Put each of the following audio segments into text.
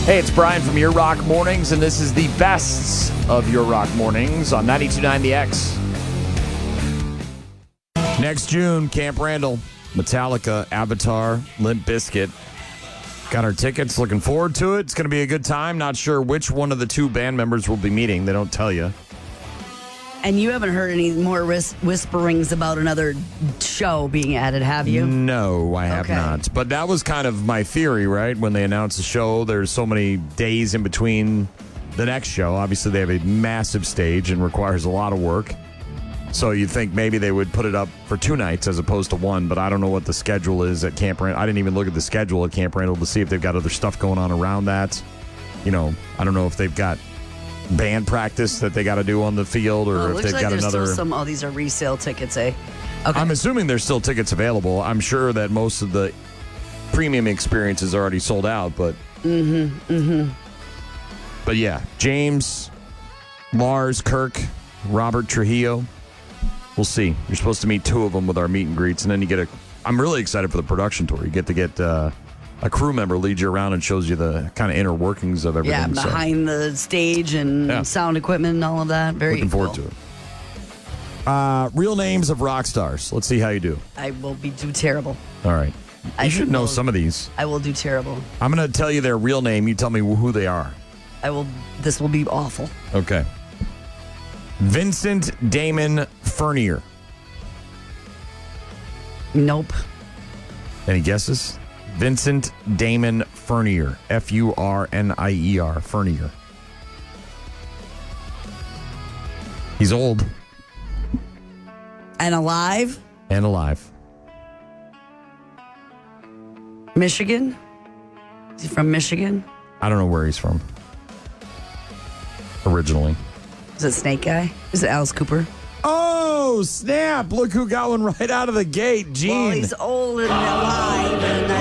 Hey, it's Brian from Your Rock Mornings, and this is the best of Your Rock Mornings on 92.9 The X. Next June, Camp Randall, Metallica, Avatar, Limp Bizkit. Got our tickets. Looking forward to it. It's going to be a good time. Not sure which one of the two band members will be meeting. They don't tell you. And you haven't heard any more whisperings about another show being added, have you? No, I have not. But that was kind of my theory, right? When they announced the show, there's so many days in between the next show. Obviously, they have a massive stage and requires a lot of work. So you'd think maybe they would put it up for 2 nights as opposed to 1, but I don't know what the schedule is at Camp Randall. I didn't even look at the schedule at Camp Randall to see if they've got other stuff going on around that. You know, I don't know if they've got band practice that they got to do on the field, or if they've got another. Still these are resale tickets, eh? Okay. I'm assuming there's still tickets available. I'm sure that most of the premium experience is already sold out, but. But yeah, James, Lars, Kirk, Robert Trujillo. We'll see. You're supposed to meet 2 of them with our meet and greets, and then you get I'm really excited for the production tour. You get to get a crew member leads you around and shows you the kind of inner workings of everything. Yeah, behind the stage and sound equipment and all of that. Very looking forward to it. Real names of rock stars. Let's see how you do. I will do terrible. All right. You should know some of these. I will do terrible. I'm going to tell you their real name. You tell me who they are. This will be awful. Okay. Vincent Damon Furnier. Nope. Any guesses? Vincent Damon Furnier. Furnier. Furnier. He's old. And alive? And alive. Michigan? Is he from Michigan? I don't know where he's from. Originally. Is it Snake Guy? Is it Alice Cooper? Oh, snap. Look who got one right out of the gate. Gene. Well, he's old and alive.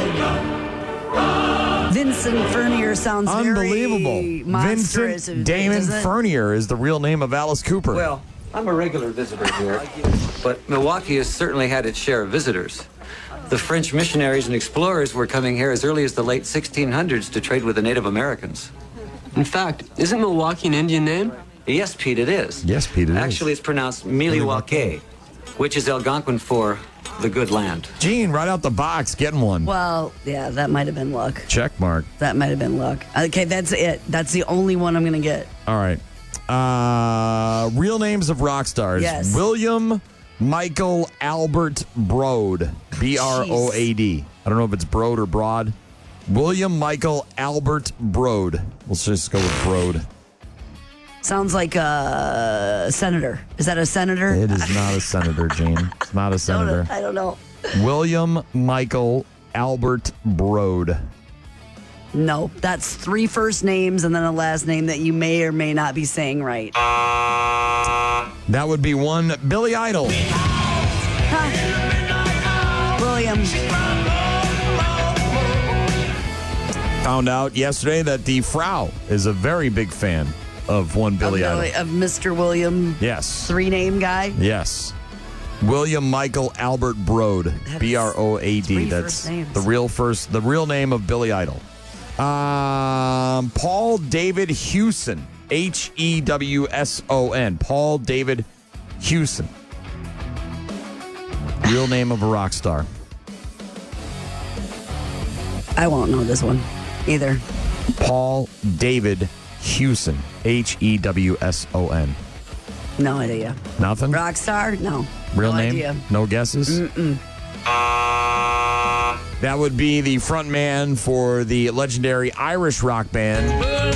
And Vincent Furnier sounds unbelievable. Very monstrous. Vincent Damon Furnier is the real name of Alice Cooper. Well, I'm a regular visitor here, but Milwaukee has certainly had its share of visitors. The French missionaries and explorers were coming here as early as the late 1600s to trade with the Native Americans. In fact, isn't Milwaukee an Indian name? Yes, Pete, it is. Yes, Pete, it is. Actually, it's pronounced Milwaukee, which is Algonquin for the good land. Gene, right out the box, getting one. Well, yeah, that might have been luck. Check mark. That might have been luck. Okay, that's it. That's the only one I'm going to get. All right. Real names of rock stars. Yes. William Michael Albert Broad. B-R-O-A-D. I don't know if it's Broad or Broad. William Michael Albert Broad. Let's just go with Broad. Sounds like a senator. Is that a senator? It is not a senator, Gene. It's not a senator. I don't know. William Michael Albert Broad. No, that's 3 first names and then a last name that you may or may not be saying right. That would be one Billy Idol. William. Found out yesterday that the Frau is a very big fan of one Billy Idol. Of Mr. William. Yes. 3-name guy. Yes. William Michael Albert Broad. B-R-O-A-D. That's the real name of Billy Idol. Paul David Hewson. H-E-W-S-O-N. Paul David Hewson. Real name of a rock star. I won't know this one either. Paul David Hewson. H-E-W-S-O-N. No idea. Nothing? Rock star? No. Real no name? Idea. No guesses? Mm-mm. That would be the front man for the legendary Irish rock band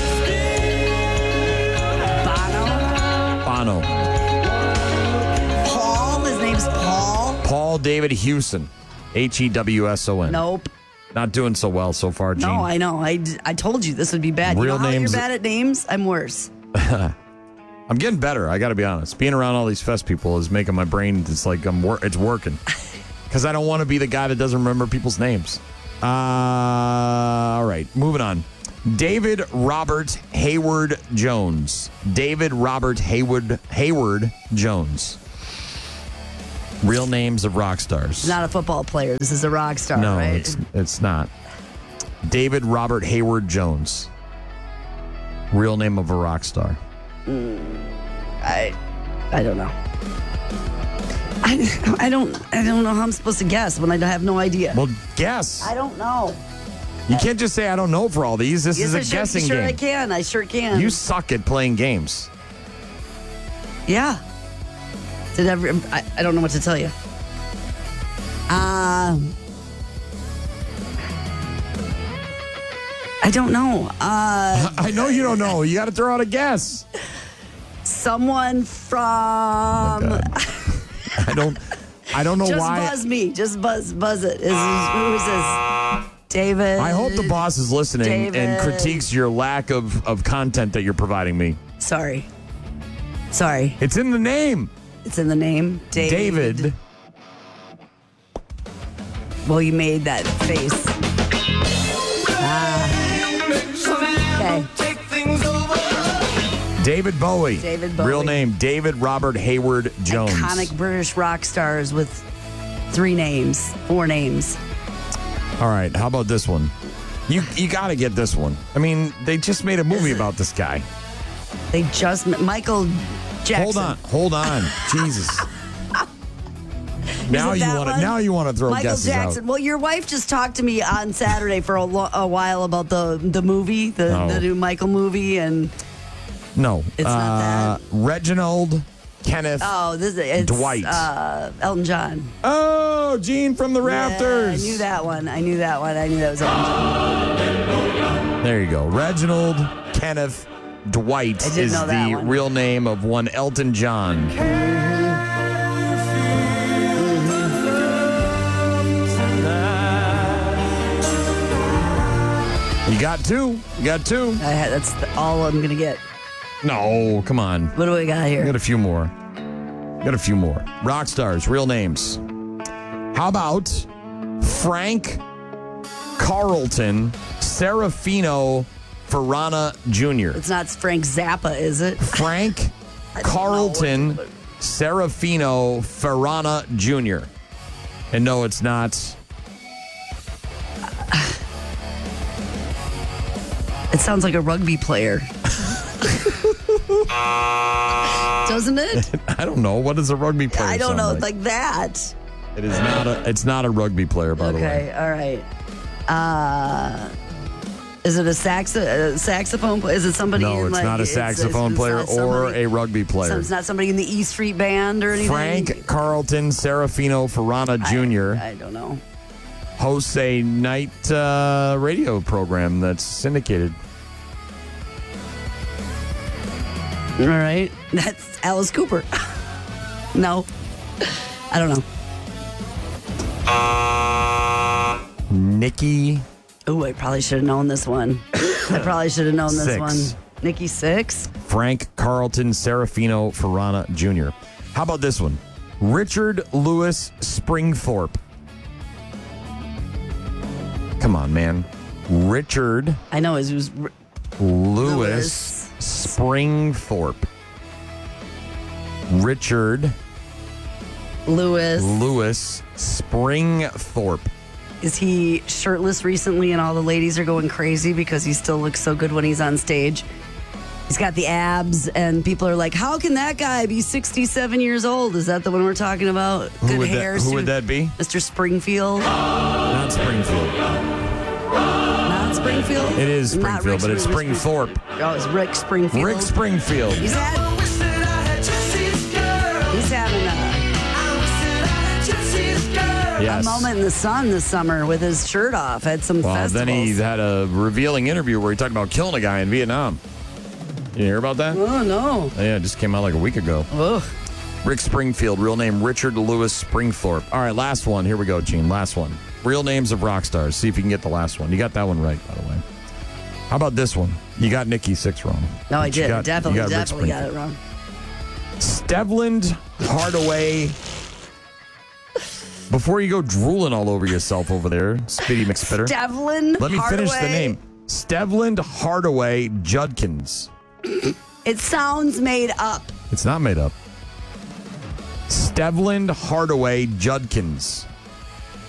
Bono. Paul? His name's Paul? Paul David Hewson. H-E-W-S-O-N. Nope. Not doing so well so far, Gene. No, I know. I told you this would be bad. Real you know how names. You're bad at names? I'm worse. I'm getting better, I got to be honest. Being around all these fest people is making my brain, it's like it's working. Because I don't want to be the guy that doesn't remember people's names. All right, moving on. David Robert Hayward Jones. David Robert Hayward Jones. Real names of rock stars. He's not a football player. This is a rock star, no, right? it's not. David Robert Hayward Jones. Real name of a rock star. I don't know. I don't know how I'm supposed to guess when I have no idea. Well, guess. I don't know. You can't just say I don't know for all these. This is a guessing sure game. I sure can. You suck at playing games. Yeah. I don't know what to tell you. I don't know. I know you don't know. You got to throw out a guess. Someone from. I don't know Just why. buzz me. Just buzz it. Who is this? David. I hope the boss is listening and David. critiques your lack of content that you're providing me. Sorry. It's in the name. It's in the name. David. Well, you made that face. Okay. David Bowie. David Bowie. Real name, David Robert Hayward Jones. Iconic British rock stars with 4 names. All right, how about this one? You got to get this one. I mean, they just made a movie about this guy. They just Michael Jackson. Hold on. Jesus. Now you want to throw Michael guesses Jackson. out. Well, your wife just talked to me on Saturday for a while about the movie, the new Michael movie, and No. it's not that. Reginald Kenneth It's Dwight. Elton John. Oh, Gene from the Rafters. Yeah, I knew that one. I knew that was Elton John. There you go. Reginald Kenneth Dwight I did is know that the one. real name of one Elton John. You got two. That's all I'm going to get. No, come on. What do we got here? Got a few more. Rock stars, real names. How about Frank Carlton Serafino Ferrana Jr.? It's not Frank Zappa, is it? Frank Carlton Serafino Ferrana Jr. And no, it's not. It sounds like a rugby player. Doesn't it? I don't know. What does a rugby player I don't sound know. like? Like that. It is not it's not a rugby player, by the way. Okay, all right. Is it a saxophone player? Is it somebody No, in it's like... not a saxophone player not or somebody- a rugby player. So it's not somebody in the E Street Band or anything? Frank Carlton Serafino Ferrana Jr. I don't know. hosts a night radio program that's syndicated. All right. That's Alice Cooper. No. I don't know. Nikki Oh, I probably should have known this one. Sixx. One. Nikki Sixx. Frank Carlton Serafino Ferrana Jr. How about this one? Richard Lewis Springthorpe. Come on, man. Richard I know it was Lewis Springthorpe. Richard Lewis. Springthorpe. Is he shirtless recently and all the ladies are going crazy because he still looks so good when he's on stage? He's got the abs and people are like, how can that guy be 67 years old? Is that the one we're talking about? Who would that be? Mr. Springfield? Not Springfield. Not Springfield? It is Not Springfield, but it's Springthorpe. Oh, it's Rick Springfield. Rick Springfield. He's having Yes. a moment in the sun this summer with his shirt off at some Well, festivals. then he had a revealing interview where he talked about killing a guy in Vietnam. You hear about that? Oh, no. Yeah, it just came out like a week ago. Ugh. Rick Springfield, real name Richard Lewis Springthorpe. All right, last one. Here we go, Gene. Last one. Real names of rock stars. See if you can get the last one. You got that one right, by the way. How about this one? You got Nikki Sixx wrong. No, I But you did. got- Definitely you Rick got it Springfield. wrong. Stevland Hardaway. Before you go drooling all over yourself over there, Spitty McSpitter. Devlin Let me finish the Hardaway. name. Stevland Hardaway Judkins. It sounds made up. It's not made up. Stevland Hardaway Judkins.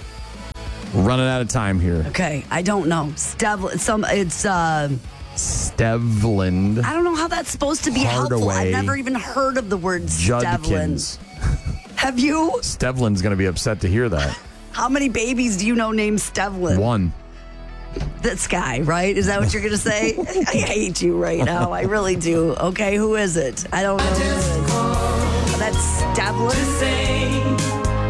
We're running out of time here. Okay, I don't know. It's Stevland. I don't know how that's supposed to be helpful. Hardaway. I've never even heard of the word Stevland. Judkins. Have you? Stevland's going to be upset to hear that. How many babies do you know named Stevland? One. That's Sky, right? Is that what you're going to say? I hate you right now. I really do. Okay, who is it? I don't know who it is. Oh, that's Stevland.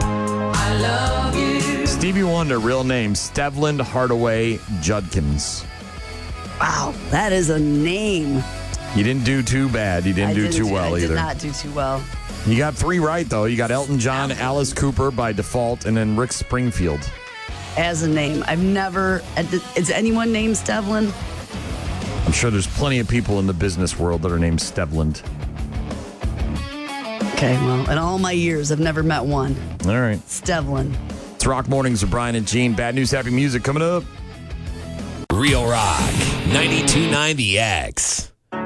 Stevie Wonder, real name, Stevland Hardaway Judkins. Wow, that is a name. You didn't do too bad. You didn't do too well I either. did not do too well. You got 3 right, though. You got Elton John, Alice Cooper by default, and then Rick Springfield. As a name. I've never... Is anyone named Stevland? I'm sure there's plenty of people in the business world that are named Stevland. Okay, well, in all my years, I've never met one. All right. Stevland. It's Rock Mornings with Brian and Gene. Bad news, happy music coming up. Real Rock 92.9 The X.